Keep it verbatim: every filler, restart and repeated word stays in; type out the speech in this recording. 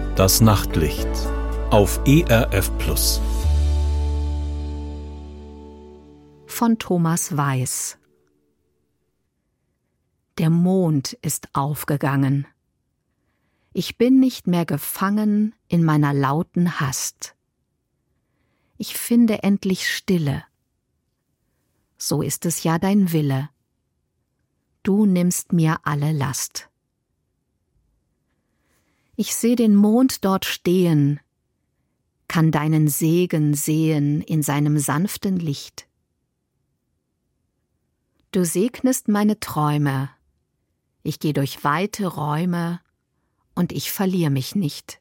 Das Nachtlicht auf E R F Plus. Von Thomas Weiß. Der Mond ist aufgegangen. Ich bin nicht mehr gefangen in meiner lauten Hast. Ich finde endlich Stille. So ist es ja dein Wille. Du nimmst mir alle Last. Ich seh den Mond dort stehen, kann deinen Segen sehen in seinem sanften Licht. Du segnest meine Träume, ich geh durch weite Räume und ich verlier mich nicht.